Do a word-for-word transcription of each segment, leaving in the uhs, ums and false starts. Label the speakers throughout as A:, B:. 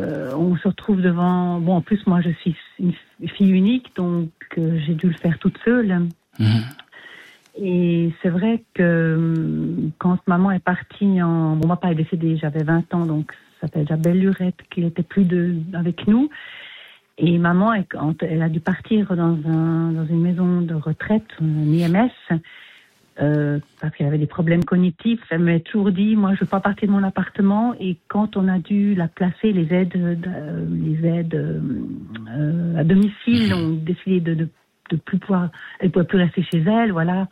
A: euh, on se retrouve devant... Bon, en plus, moi, je suis une fille unique, donc euh, j'ai dû le faire toute seule. Mmh. Et c'est vrai que quand maman est partie en... Bon, mon papa est décédé, j'avais vingt ans, donc ça fait déjà belle lurette qu'il n'était plus de... avec nous. Et maman, quand elle a dû partir dans, un, dans une maison de retraite, un I M S, euh, parce qu'elle avait des problèmes cognitifs, elle m'a toujours dit, moi, je ne veux pas partir de mon appartement. Et quand on a dû la placer, les aides, euh, les aides euh, à domicile ont décidé de, de, de plus pouvoir, elle ne pouvait plus rester chez elle, voilà.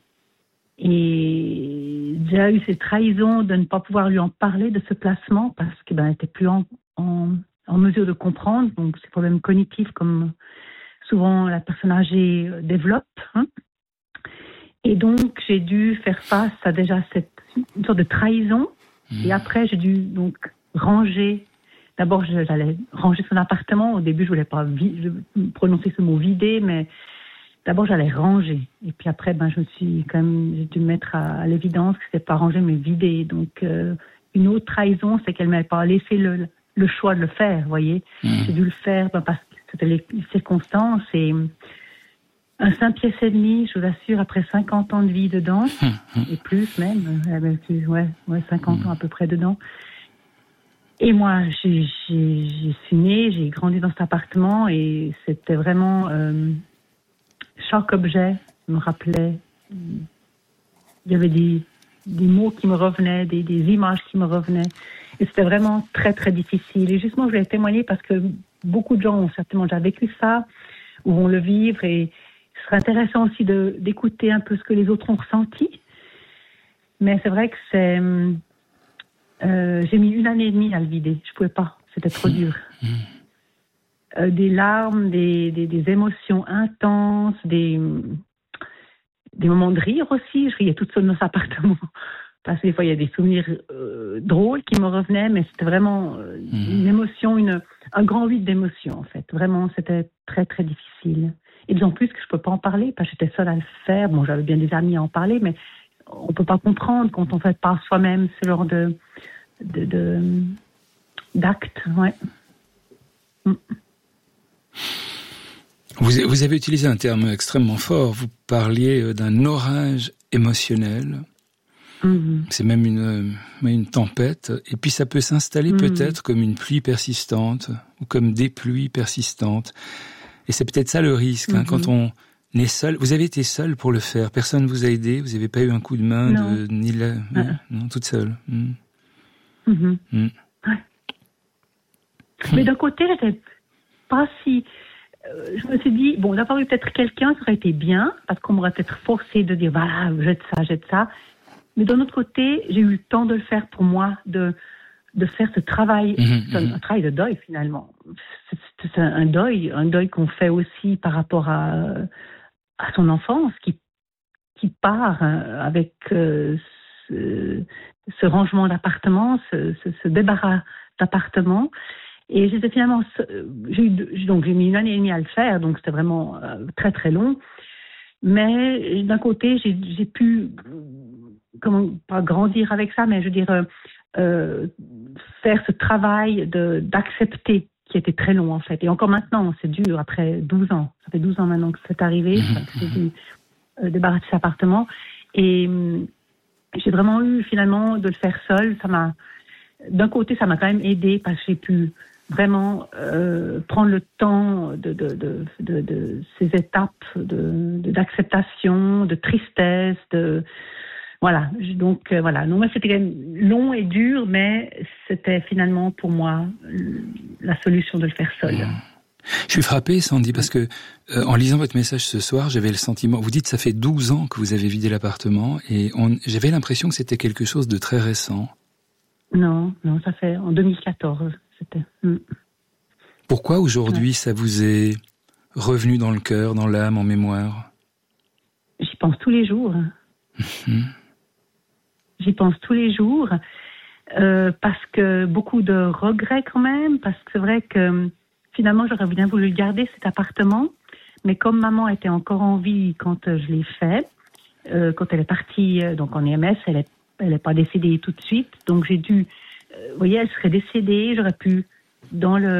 A: Et j'ai eu cette trahison de ne pas pouvoir lui en parler de ce placement parce qu'elle ben, n'était plus en, en, en mesure de comprendre. Donc, ces problèmes cognitifs, comme souvent la personne âgée développe. Hein. Et donc, j'ai dû faire face à déjà cette une sorte de trahison. Mmh. Et après, j'ai dû donc ranger. D'abord, j'allais ranger son appartement. Au début, je voulais pas vi- prononcer ce mot vider, mais d'abord, j'allais ranger. Et puis après, ben, je me suis quand même, j'ai dû me mettre à, à l'évidence que c'était pas ranger, mais vider. Donc, euh, une autre trahison, c'est qu'elle m'avait pas laissé le, le choix de le faire, vous voyez. Mmh. J'ai dû le faire ben, parce que c'était les circonstances et un cinq pièces et demi, je vous assure, après cinquante ans de vie dedans, mmh. et plus même, ouais, ouais, cinquante mmh. ans à peu près dedans. Et moi, j'ai, j'ai, j'ai suis née, j'ai grandi dans cet appartement et c'était vraiment... Euh, chaque objet me rappelait... Il y avait des, des mots qui me revenaient, des, des images qui me revenaient. Et c'était vraiment très, très difficile. Et justement, je voulais témoigner parce que beaucoup de gens ont certainement déjà vécu ça, ou vont le vivre. Et ce serait intéressant aussi de, d'écouter un peu ce que les autres ont ressenti. Mais c'est vrai que c'est... Euh, j'ai mis une année et demie à le vider. Je pouvais pas. C'était trop dur. Euh, des larmes, des, des, des émotions intenses, des, des moments de rire aussi. Je riais toute seule dans cet appartement. Parce que des fois, il y a des souvenirs euh, drôles qui me revenaient, mais c'était vraiment euh, mmh. une émotion, une, un grand vide d'émotions, en fait. Vraiment, c'était très, très difficile. Et d'autant plus que je ne peux pas en parler, parce que j'étais seule à le faire. Bon, j'avais bien des amis à en parler, mais on ne peut pas comprendre quand on ne fait pas soi-même ce genre de, de, de, d'actes. Ouais. Mmh.
B: Vous, vous avez utilisé un terme extrêmement fort. Vous parliez d'un orage émotionnel. Mmh. C'est même une, une tempête. Et puis ça peut s'installer mmh. peut-être comme une pluie persistante ou comme des pluies persistantes. Et c'est peut-être ça le risque, mmh. hein, quand on est seul. Vous avez été seul pour le faire. Personne ne vous a aidé. Vous n'avez pas eu un coup de main
A: non.
B: de ni la,
A: ah.
B: non, toute seule. Mmh.
A: Mmh. Mmh. Ouais. Mais d'un côté, j'étais pas si... Euh, je me suis dit, bon, d'avoir eu peut-être quelqu'un, ça aurait été bien, parce qu'on m'aurait peut-être forcé de dire, voilà, jette ça, jette ça. Mais d'un autre côté, j'ai eu le temps de le faire pour moi, de, de faire ce travail, mmh, c'est un, mmh. un travail de deuil finalement. C'est, c'est un deuil, un deuil qu'on fait aussi par rapport à, à son enfance, qui, qui part hein, avec euh, ce, ce rangement d'appartement, ce, ce, ce débarras d'appartement. Et j'étais finalement, j'ai eu, donc j'ai mis une année et demie à le faire, donc c'était vraiment euh, très très long. Mais d'un côté, j'ai, j'ai pu, comment, pas grandir avec ça, mais je veux dire, euh, euh, faire ce travail de, d'accepter, qui était très long en fait. Et encore maintenant, c'est dur, après douze ans. Ça fait douze ans maintenant que c'est arrivé, mmh. que j'ai dû euh, débarrasser cet appartement. Et euh, j'ai vraiment eu finalement de le faire seule. Ça m'a, d'un côté, ça m'a quand même aidé parce que j'ai pu vraiment euh, prendre le temps de, de, de, de, de ces étapes de, de, d'acceptation, de tristesse, de voilà. Donc euh, voilà. Donc moi c'était quand même long et dur, mais c'était finalement pour moi la solution de le faire seul.
B: Je suis frappé, Sandy, parce que euh, en lisant votre message ce soir, j'avais le sentiment. Vous dites ça fait douze ans que vous avez vidé l'appartement, et on, j'avais l'impression que c'était quelque chose de très récent.
A: Non, non, ça fait en deux mille quatorze. C'était. Mm.
B: Pourquoi aujourd'hui ouais. ça vous est revenu dans le cœur, dans l'âme, en mémoire ?
A: J'y pense tous les jours. Mm-hmm. J'y pense tous les jours euh, parce que beaucoup de regrets quand même, parce que c'est vrai que finalement j'aurais bien voulu garder cet appartement, mais comme maman était encore en vie quand je l'ai fait, euh, quand elle est partie donc en I M S, elle est elle n'est pas décédée tout de suite, donc j'ai dû, euh, vous voyez, elle serait décédée, j'aurais pu dans le